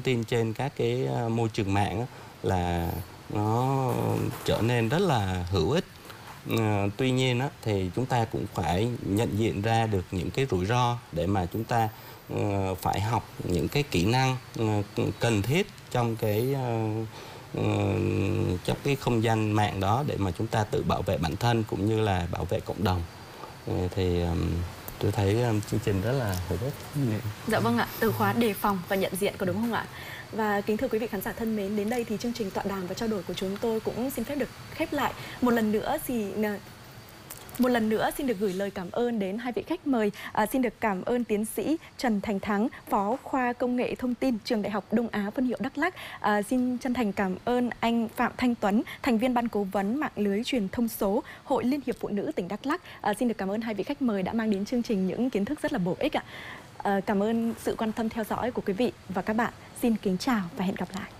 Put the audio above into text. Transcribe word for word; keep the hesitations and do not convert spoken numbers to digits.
tin trên các cái môi trường mạng là nó trở nên rất là hữu ích. À, tuy nhiên á, thì chúng ta cũng phải nhận diện ra được những cái rủi ro để mà chúng ta uh, phải học những cái kỹ năng uh, cần thiết trong cái uh, uh, trong cái không gian mạng đó để mà chúng ta tự bảo vệ bản thân cũng như là bảo vệ cộng đồng. Uh, thì um, tôi thấy um, chương trình rất là hữu ích. Dạ vâng ạ, từ khóa đề phòng và nhận diện có đúng không ạ? Và kính thưa quý vị khán giả thân mến, đến đây thì chương trình tọa đàm và trao đổi của chúng tôi cũng xin phép được khép lại. Một lần nữa thì một lần nữa xin được gửi lời cảm ơn đến hai vị khách mời. À, xin được cảm ơn tiến sĩ Trần Thành Thắng, Phó khoa Công nghệ Thông tin, Trường Đại học Đông Á Phân hiệu Đắk Lắk. À, xin chân thành cảm ơn anh Phạm Thanh Tuấn, thành viên ban cố vấn mạng lưới truyền thông số, Hội Liên hiệp Phụ nữ tỉnh Đắk Lắk. À, xin được cảm ơn hai vị khách mời đã mang đến chương trình những kiến thức rất là bổ ích ạ. À, cảm ơn sự quan tâm theo dõi của quý vị và các bạn. Xin kính chào và hẹn gặp lại.